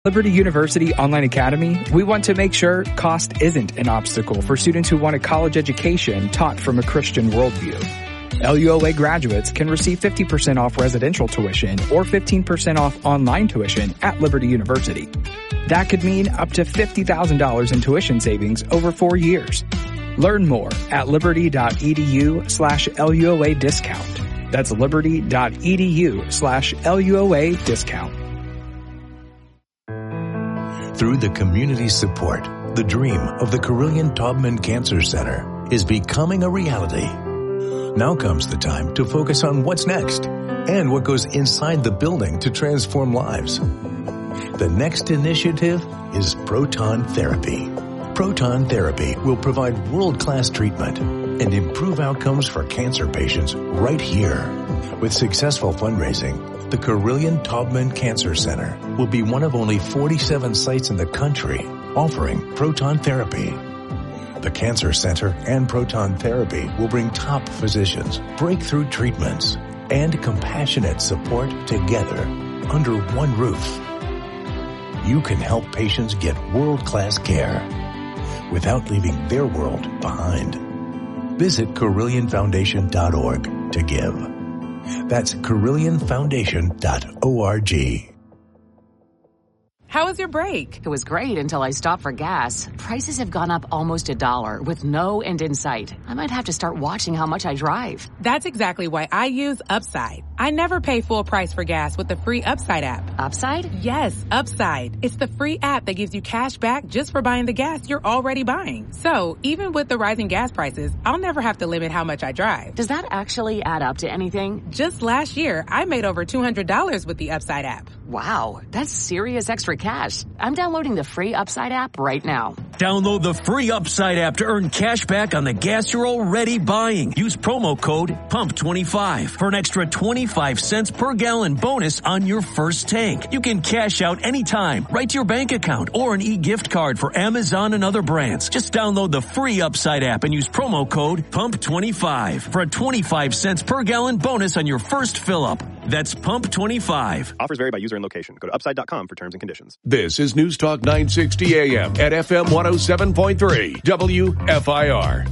Liberty University Online Academy, we want to make sure cost isn't an obstacle for students who want a college education taught from a Christian worldview. LUOA graduates can receive 50% off residential tuition or 15% off online tuition at Liberty University. That could mean up to $50,000 in tuition savings over 4 years. Learn more at liberty.edu/LUOA discount. That's liberty.edu/LUOA discount. Through the community support, the dream of the Carilion Taubman Cancer Center is becoming a reality. Now comes the time to focus on what's next and what goes inside the building to transform lives. The next initiative is proton therapy. Proton therapy will provide world-class treatment and improve outcomes for cancer patients right here. With successful fundraising, the Carilion Taubman Cancer Center will be one of only 47 sites in the country offering proton therapy. The Cancer Center and proton therapy will bring top physicians, breakthrough treatments, and compassionate support together under one roof. You can help patients get world-class care without leaving their world behind. Visit CarillionFoundation.org to give. That's CarillionFoundation.org. How was your break? It was great until I stopped for gas. Prices have gone up almost $1 with no end in sight. I might have to start watching how much I drive. That's exactly why I use Upside. I never pay full price for gas with the free Upside app. Upside? Yes, Upside. It's the free app that gives you cash back just for buying the gas you're already buying. So even with the rising gas prices, I'll never have to limit how much I drive. Does that actually add up to anything? Just last year, I made over $200 with the Upside app. Wow, that's serious extra cash. I'm downloading the free Upside app right now. Download the free Upside app to earn cash back on the gas you're already buying. Use promo code PUMP25 for an extra 25 cents per gallon bonus on your first tank. You can cash out anytime, right to your bank account or an e-gift card for Amazon and other brands. Just download the free Upside app and use promo code PUMP25 for a 25 cents per gallon bonus on your first fill-up. That's PUMP25. Offers vary by user and location. Go to upside.com for terms and conditions. This is News Talk 960 AM at FM 107.3 WFIR.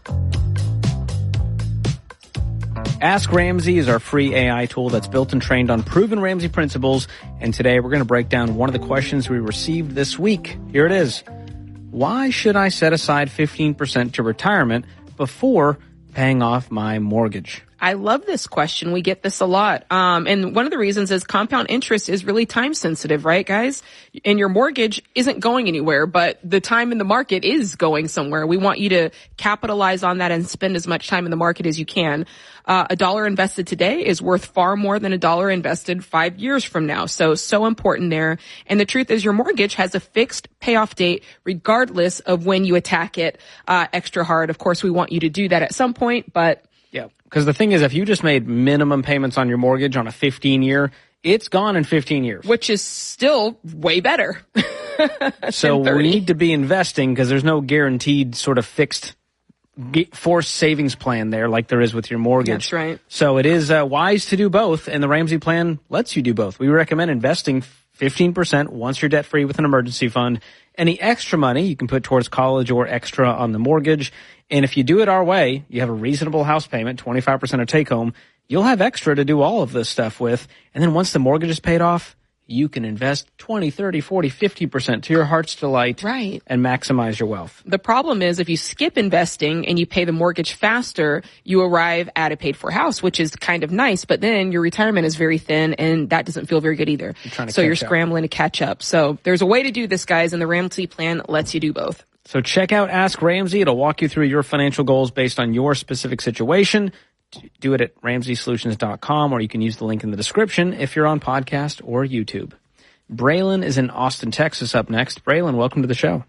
Ask Ramsey is our free AI tool that's built and trained on proven Ramsey principles. And today we're going to break down one of the questions we received this week. Here it is. Why should I set aside 15% to retirement before paying off my mortgage? I love this question. We get this a lot. And one of the reasons is compound interest is really time sensitive, right, guys? And your mortgage isn't going anywhere, but the time in the market is going somewhere. We want you to capitalize on that and spend as much time in the market as you can. $1 invested today is worth far more than $1 invested 5 years from now. So important there. And the truth is your mortgage has a fixed payoff date regardless of when you attack it extra hard. Of course, we want you to do that at some point, but yeah, because the thing is, if you just made minimum payments on your mortgage on a 15-year, it's gone in 15 years. Which is still way better. So we need to be investing because there's no guaranteed sort of fixed forced savings plan there like there is with your mortgage. That's right. So it is wise to do both, and the Ramsey plan lets you do both. We recommend investing 15% once you're debt-free with an emergency fund. Any extra money you can put towards college or extra on the mortgage. And if you do it our way, you have a reasonable house payment, 25% of take-home, you'll have extra to do all of this stuff with. And then once the mortgage is paid off, you can invest 20, 30, 40, 50% to your heart's delight. Right. And maximize your wealth. The problem is if you skip investing and you pay the mortgage faster, you arrive at a paid-for house, which is kind of nice, but then your retirement is very thin, and that doesn't feel very good either. You're scrambling to catch up. So there's a way to do this, guys, and the Ramsey plan lets you do both. So check out Ask Ramsey. It'll walk you through your financial goals based on your specific situation. Do it at RamseySolutions.com, or you can use the link in the description if you're on podcast or YouTube. Braylon is in Austin, Texas up next. Braylon, welcome to the show.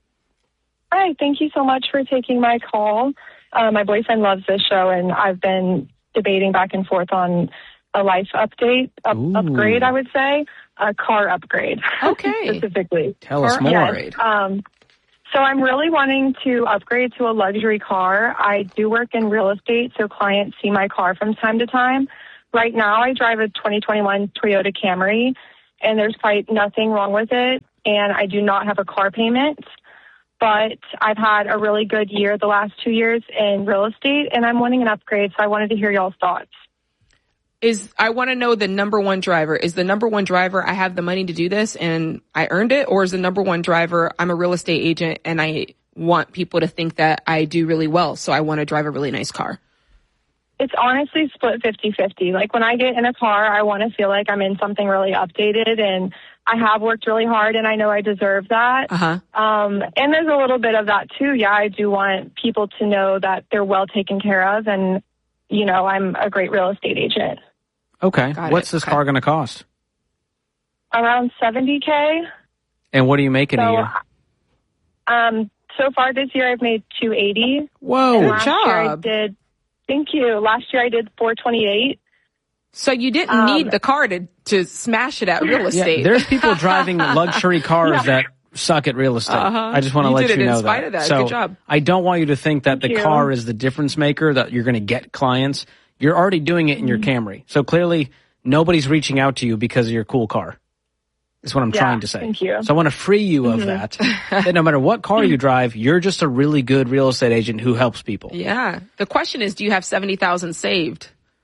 Hi, thank you so much for taking my call. My boyfriend loves this show, and I've been debating back and forth on a life upgrade, I would say, a car upgrade. Okay. Specifically. Tell us more. Yes. So I'm really wanting to upgrade to a luxury car. I do work in real estate, so clients see my car from time to time. Right now, I drive a 2021 Toyota Camry, and there's quite nothing wrong with it. And I do not have a car payment, but I've had a really good year the last 2 years in real estate, and I'm wanting an upgrade. So I wanted to hear y'all's thoughts. I want to know the number one driver. Is the number one driver, I have the money to do this and I earned it? Or is the number one driver, I'm a real estate agent and I want people to think that I do really well, so I want to drive a really nice car? It's honestly split 50-50. Like, when I get in a car, I want to feel like I'm in something really updated, and I have worked really hard, and I know I deserve that. And there's a little bit of that, too. Yeah, I do want people to know that they're well taken care of, and, you know, I'm a great real estate agent. Okay. What's this car going to cost? Around $70K. And what are you making a year? So far this year, I've made $280. Whoa. Good job. Thank you. Last year I did $428. So you didn't need the car to smash it at real estate. Yeah, there's people driving luxury cars that suck at real estate. I just want to let you know in spite of that. So good job. I don't want you to think that the car is the difference maker, that you're going to get clients. You're already doing it in your Camry. So clearly nobody's reaching out to you because of your cool car. Is what I'm trying to say. Thank you. So I want to free you of that. That no matter what car you drive, you're just a really good real estate agent who helps people. Yeah. The question is, do you have $70,000 saved?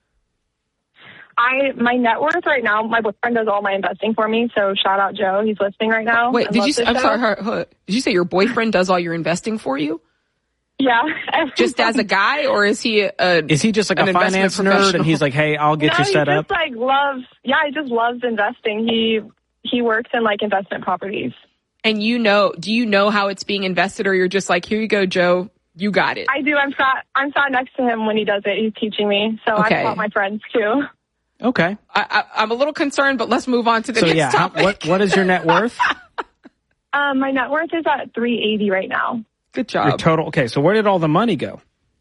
My net worth right now, my boyfriend does all my investing for me. So shout out Joe. He's listening right now. Wait, did you say your boyfriend does all your investing for you? Yeah. Just as a guy, or is he just like a finance nerd and he's like, hey, I'll get you set up? He just loves investing. He works in like investment properties. And do you know how it's being invested, or you're just like, here you go, Joe, you got it? I do. I'm sat next to him when he does it. He's teaching me. So I've taught my friends too. Okay. I'm a little concerned, but let's move on to the next topic. What is your net worth? My net worth is at $380 right now. Good job. Your total. Okay. So where did all the money go?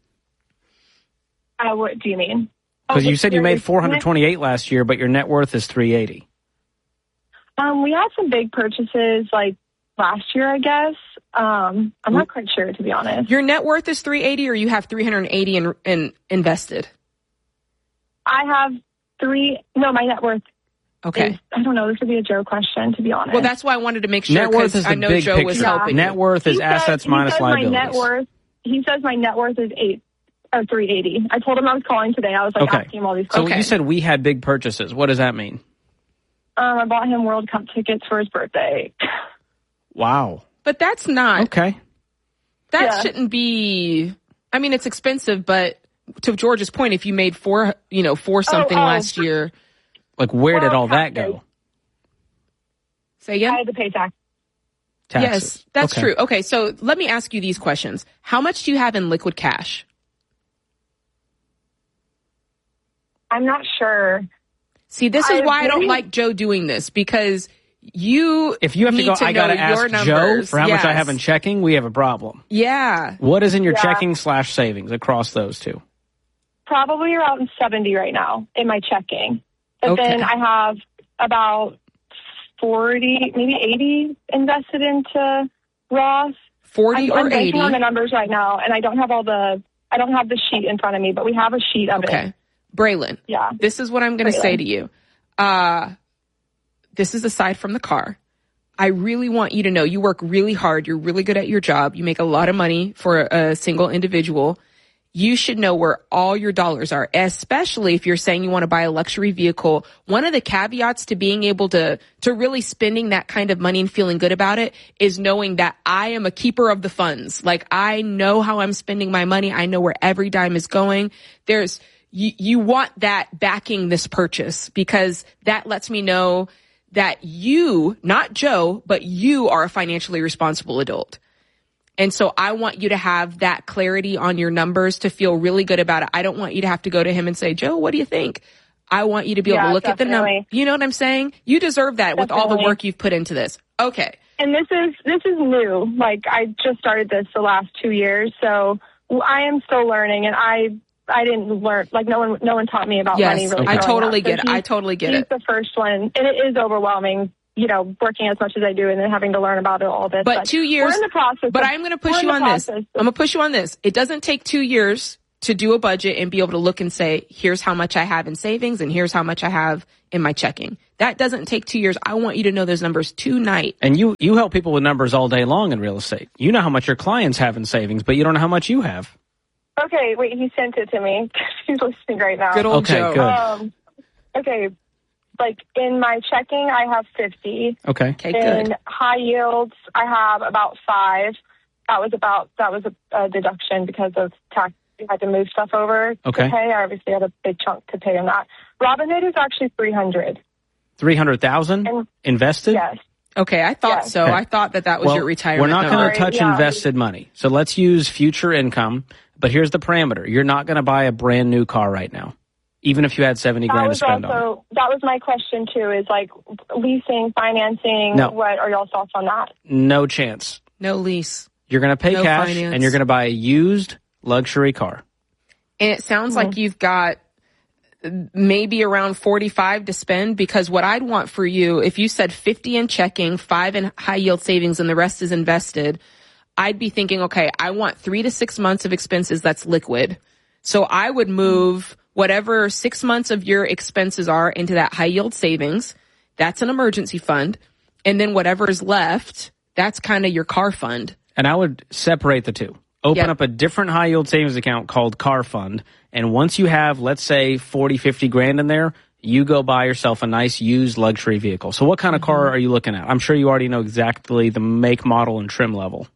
What do you mean? Because you said you made $428 last year, but your net worth is $380. We had some big purchases like last year, I guess. I'm not quite sure, to be honest. Your net worth is $380, or you have $380 in invested? I have my net worth. Okay. I don't know. This would be a Joe question, to be honest. Well, that's why I wanted to make sure. Net worth is the big picture. Joe was helping. Net worth is assets minus liabilities. He says my net worth is $380. I told him I was calling today. I was like asking him all these questions. So you said we had big purchases. What does that mean? I bought him World Cup tickets for his birthday. Wow. But that's not... Okay. That shouldn't be... I mean, it's expensive, but to George's point, if you made four something last year... Like, where did all that go? Say again? I had to pay taxes. Yes, that's true. Okay, so let me ask you these questions. How much do you have in liquid cash? I'm not sure. See, this is why I don't like Joe doing this, because if you have to go, I gotta ask Joe for how much I have in checking. We have a problem. Yeah. What is in your checking / savings across those two? Probably around 70 right now in my checking. But then I have about 40, maybe 80 invested into Roth. 40 or 80? I'm basing on the numbers right now, and I don't have the sheet in front of me, but we have a sheet of it. Okay. Braylon, this is what I'm going to say to you. This is aside from the car. I really want you to know you work really hard. You're really good at your job. You make a lot of money for a single individual. You should know where all your dollars are, especially if you're saying you want to buy a luxury vehicle. One of the caveats to being able to really spending that kind of money and feeling good about it is knowing that I am a keeper of the funds. Like, I know how I'm spending my money. I know where every dime is going. You want that backing this purchase, because that lets me know that you, not Joe, but you are a financially responsible adult. And so I want you to have that clarity on your numbers to feel really good about it. I don't want you to have to go to him and say, Joe, what do you think? I want you to be able to look at the number. You know what I'm saying? You deserve that with all the work you've put into this. Okay. And this is new. Like, I just started this the last 2 years, so I am still learning, and I didn't learn, like, no one taught me about money really. I totally get it. I totally get it. He's the first one, and it is overwhelming, you know, working as much as I do and then having to learn about it all this. But 2 years. We're in the process. But I'm going to push you on this. I'm going to push you on this. It doesn't take 2 years to do a budget and be able to look and say, here's how much I have in savings and here's how much I have in my checking. That doesn't take 2 years. I want you to know those numbers tonight. And you help people with numbers all day long in real estate. You know how much your clients have in savings, but you don't know how much you have. Okay, wait, he sent it to me. He's listening right now. Good old Joe. Good. Okay, like in my checking, I have 50. Okay, in good. High yields, I have about 5. That was a deduction because of tax. We had to move stuff over to pay. I obviously had a big chunk to pay on that. Robinhood is actually 300. 300,000 invested? Yes. Okay, I thought so. Okay. I thought that was your retirement. We're not going to touch Yeah. invested money. So let's use future income. But here's the parameter. You're not going to buy a brand new car right now, even if you had 70 grand to spend on it. That was my question, too, is like leasing, financing. No. What are y'all's thoughts on that? No chance. No lease. You're going to pay No cash, finance. and you're going to buy a used luxury car. And it sounds like you've got maybe around 45 to spend, because what I'd want for you, if you said 50 in checking, 5 in high yield savings, and the rest is invested, I'd be thinking, okay, I want 3 to 6 months of expenses that's liquid. So I would move whatever 6 months of your expenses are into that high yield savings. That's an emergency fund. And then whatever is left, that's kind of your car fund. And I would separate the two. Open up a different high yield savings account called Car Fund. And once you have, let's say, 40, 50 grand in there, you go buy yourself a nice used luxury vehicle. So what kind of car are you looking at? I'm sure you already know exactly the make, model, and trim level.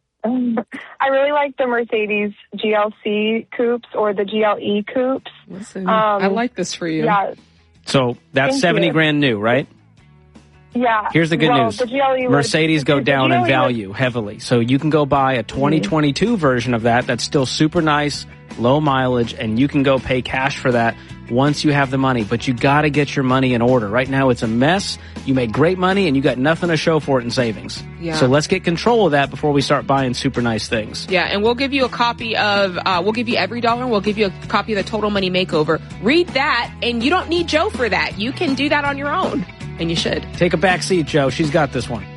I really like the Mercedes GLC coupes or the GLE coupes. Listen, I like this for you. Yeah. So that's Thank 70 you. grand new, right? Yeah. Here's the good news. The GLE Mercedes go down in value heavily. So you can go buy a 2022 version of that's still super nice, low mileage, and you can go pay cash for that once you have the money. But you got to get your money in order. Right now it's a mess. You make great money and you got nothing to show for it in savings. Yeah. So let's get control of that before we start buying super nice things. Yeah, and we'll give you a copy of, we'll give you every dollar, and we'll give you a copy of the Total Money Makeover. Read that, and you don't need Joe for that. You can do that on your own, and you should. Take a back seat, Joe. She's got this one.